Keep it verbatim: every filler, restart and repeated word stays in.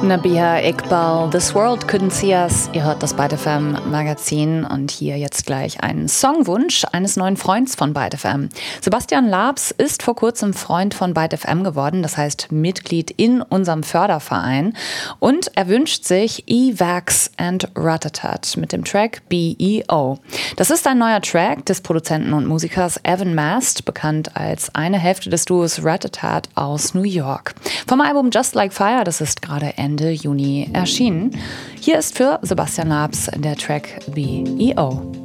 Nabiha Iqbal, This World Couldn't See Us. Ihr hört das Byte F M Magazin und hier jetzt gleich einen Songwunsch eines neuen Freunds von Byte F M. Sebastian Labs ist vor kurzem Freund von Byte F M geworden, das heißt Mitglied in unserem Förderverein. Und er wünscht sich Evax and Ratatat mit dem Track B E O. Das ist ein neuer Track des Produzenten und Musikers Evan Mast, bekannt als eine Hälfte des Duos Ratatat aus New York. Vom Album Just Like Fire, das ist gerade Ende Juni erschienen. Hier ist für Sebastian Labs der Track B E O.